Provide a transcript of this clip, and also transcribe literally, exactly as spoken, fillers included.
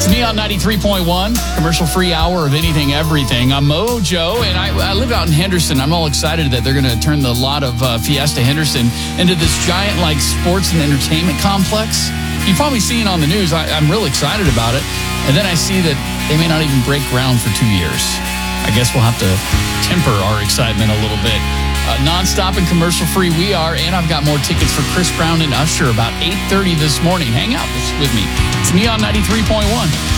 It's Neon ninety-three point one, commercial-free hour of anything, everything. I'm Mojo, and I, I live out in Henderson. I'm all excited that they're going to turn the lot of uh, Fiesta Henderson into this giant, like, sports and entertainment complex. You've probably seen on the news. I, I'm real excited about it. And then I see that they may not even break ground for two years. I guess we'll have to temper our excitement a little bit. Uh, non-stop and commercial-free we are, and I've got more tickets for Chris Brown and Usher about eight thirty this morning. Hang out with me. It's Neon ninety-three point one.